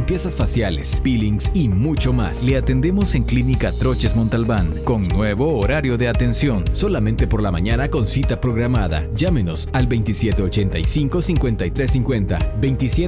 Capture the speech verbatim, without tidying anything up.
limpiezas faciales, peelings y mucho más. Le atendemos en Clínica Troches Montalbán, con nuevo horario de atención, solamente por la mañana con cita programada. Llámenos al veintisiete ochenta y cinco, cincuenta y tres cincuenta, veintisiete